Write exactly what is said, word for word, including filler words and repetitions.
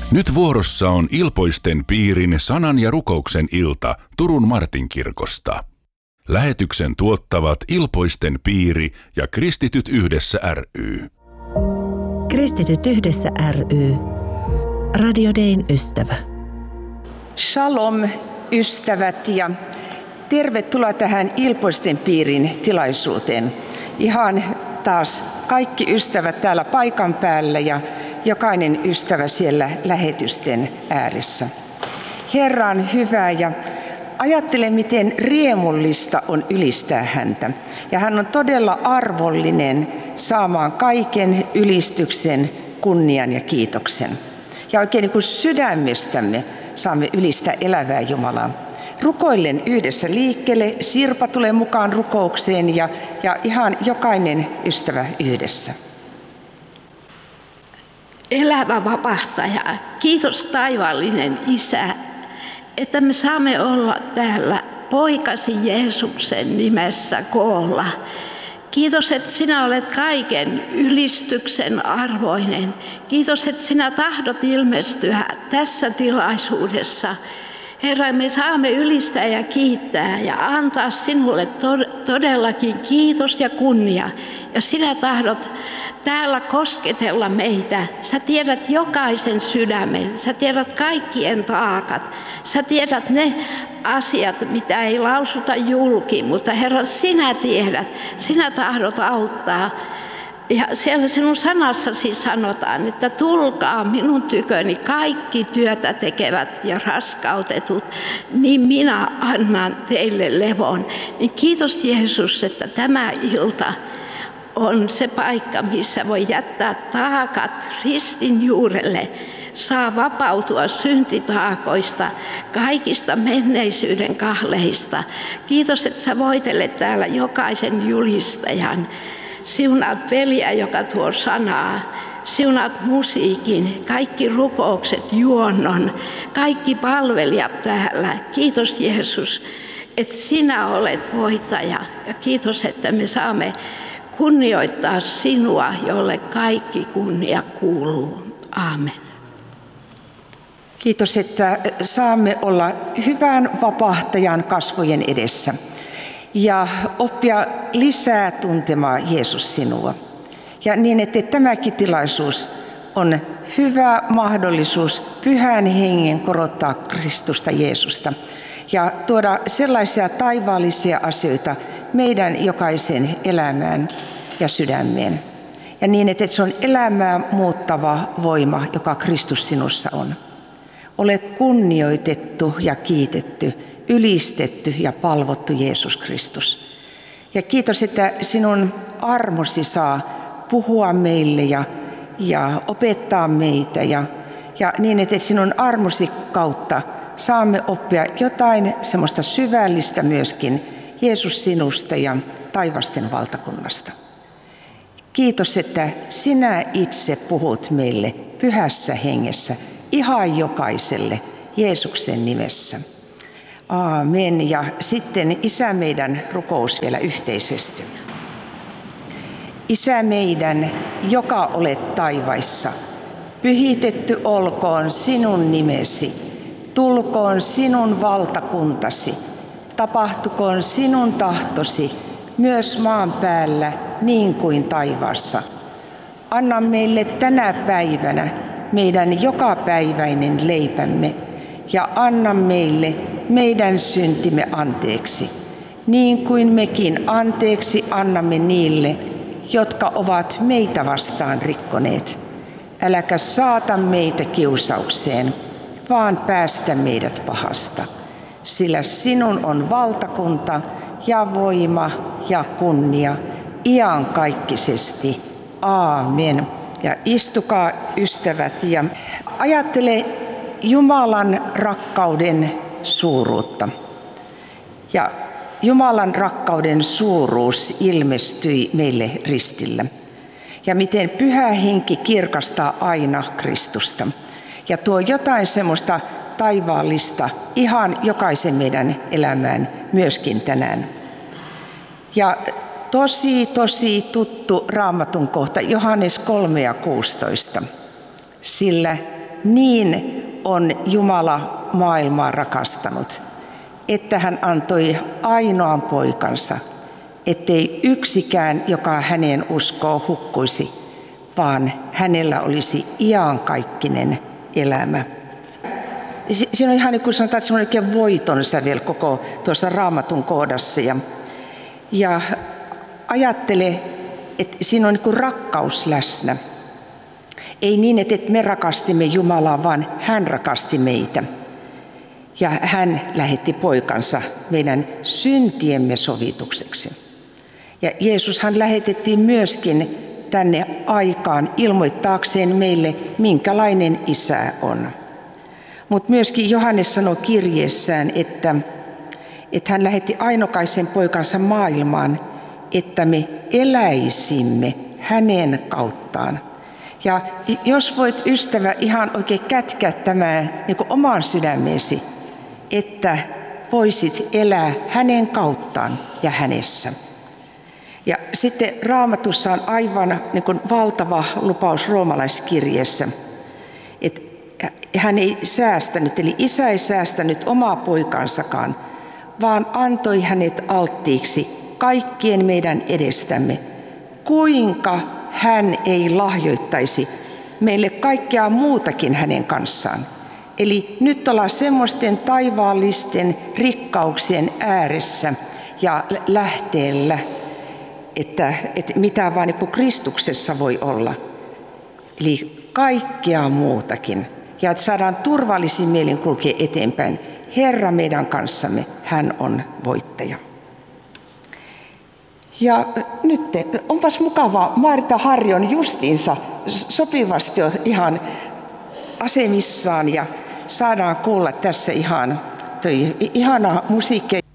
Nyt vuorossa on Ilpoisten piirin sanan ja rukouksen ilta Turun Martinkirkosta. Lähetyksen tuottavat Ilpoisten piiri ja Kristityt yhdessä ry. Kristityt yhdessä ry. Radio Dayn ystävä. Shalom ystävät ja tervetuloa tähän Ilpoisten piirin tilaisuuteen. Ihan taas kaikki ystävät täällä paikan päällä ja jokainen ystävä siellä lähetysten ääressä. Herra on hyvä ja ajattele, miten riemullista on ylistää häntä. Ja hän on todella arvollinen saamaan kaiken ylistyksen, kunnian ja kiitoksen. Ja oikein niin kuin sydämestämme saamme ylistää elävää Jumalaa. Rukoillen yhdessä liikkeelle, Sirpa tulee mukaan rukoukseen ja, ja ihan jokainen ystävä yhdessä. Elävä vapahtaja, kiitos taivaallinen Isä, että me saamme olla täällä poikasi Jeesuksen nimessä koolla. Kiitos, että sinä olet kaiken ylistyksen arvoinen. Kiitos, että sinä tahdot ilmestyä tässä tilaisuudessa. Herra, me saamme ylistää ja kiittää ja antaa sinulle todellakin kiitos ja kunnia. Ja sinä tahdot täällä kosketella meitä. Sä tiedät jokaisen sydämen. Sä tiedät kaikkien taakat. Sä tiedät ne asiat, mitä ei lausuta julki. Mutta Herra, sinä tiedät. Sinä tahdot auttaa. Ja siellä sinun sanassasi sanotaan, että tulkaa minun tyköni kaikki työtä tekevät ja raskautetut, niin minä annan teille levon. Niin kiitos Jeesus, että tämä ilta on se paikka, missä voi jättää taakat ristin juurelle, saa vapautua syntitaakoista, kaikista menneisyyden kahleista. Kiitos, että sä voitelet täällä jokaisen julistajan. Siunaat veliä, joka tuo sanaa. Siunaat musiikin, kaikki rukoukset, juonnon, kaikki palvelijat täällä. Kiitos Jeesus, että sinä olet voittaja. Ja kiitos, että me saamme kunnioittaa sinua, jolle kaikki kunnia kuuluu. Aamen. Kiitos, että saamme olla hyvän vapahtajan kasvojen edessä ja oppia lisää tuntemaan Jeesus sinua. Ja niin, että tämäkin tilaisuus on hyvä mahdollisuus Pyhän Hengen korottaa Kristusta Jeesusta ja tuoda sellaisia taivaallisia asioita meidän jokaisen elämään ja sydämeen. Ja niin, että se on elämää muuttava voima, joka Kristus sinussa on. Ole kunnioitettu ja kiitetty, ylistetty ja palvottu Jeesus Kristus. Ja kiitos, että sinun armosi saa puhua meille ja, ja opettaa meitä. Ja, ja niin, että sinun armosi kautta saamme oppia jotain semmoista syvällistä myöskin Jeesus sinusta ja taivasten valtakunnasta. Kiitos, että sinä itse puhut meille pyhässä hengessä ihan jokaiselle Jeesuksen nimessä. Aamen. Ja sitten Isä meidän rukous vielä yhteisesti. Isä meidän, joka olet taivaissa, pyhitetty olkoon sinun nimesi, tulkoon sinun valtakuntasi, tapahtukoon sinun tahtosi myös maan päällä niin kuin taivaassa. Anna meille tänä päivänä meidän jokapäiväinen leipämme ja anna meille meidän syntimme anteeksi, niin kuin mekin anteeksi annamme niille, jotka ovat meitä vastaan rikkoneet. Äläkä saata meitä kiusaukseen, vaan päästä meidät pahasta, sillä sinun on valtakunta ja voima ja kunnia iankaikkisesti. Aamen. Ja istukaa ystävät ja ajattele Jumalan rakkauden suuruutta. Ja Jumalan rakkauden suuruus ilmestyi meille ristillä. Ja miten Pyhä Henki kirkastaa aina Kristusta. Ja tuo jotain semmoista taivaallista ihan jokaisen meidän elämään myöskin tänään. Ja tosi, tosi tuttu Raamatun kohta, Johannes kolme ja kuusitoista. Sillä niin on Jumala maailmaa rakastanut, että hän antoi ainoan poikansa, ettei yksikään, joka häneen uskoo, hukkuisi, vaan hänellä olisi iankaikkinen elämä. Siinä on ihan niin kuin sanotaan, että semmoinen oikein voiton sävel koko tuossa Raamatun kohdassa. Ja, ja ajattele, että siinä on niin kuin rakkaus läsnä. Ei niin, että me rakastimme Jumalaa, vaan hän rakasti meitä. Ja hän lähetti poikansa meidän syntiemme sovitukseksi. Ja Jeesushan lähetettiin myöskin tänne aikaan ilmoittaakseen meille, minkälainen isä on. Mutta myöskin Johannes sanoi kirjeessään, että, että hän lähetti ainokaisen poikansa maailmaan, että me eläisimme hänen kauttaan. Ja jos voit, ystävä, ihan oikein kätkeä tämän niin kuin omaan sydämeesi, että voisit elää hänen kauttaan ja hänessä. Ja sitten Raamatussa on aivan niin kuin valtava lupaus roomalaiskirjeessä, että hän ei säästänyt, eli isä ei säästänyt omaa poikansakaan, vaan antoi hänet alttiiksi kaikkien meidän edestämme. Kuinka hän ei lahjoittaisi meille kaikkea muutakin hänen kanssaan. Eli nyt ollaan semmoisten taivaallisten rikkauksien ääressä ja lähteellä, että, että mitä vaan niin kuin Kristuksessa voi olla. Eli kaikkea muutakin. Ja että saadaan turvallisin mielin kulkea eteenpäin. Herra meidän kanssamme, hän on voittaja. Ja nyt onpas mukavaa, Marita Harri on justiinsa sopivasti jo ihan asemissaan ja saadaan kuulla tässä ihan toi ihana musiikki.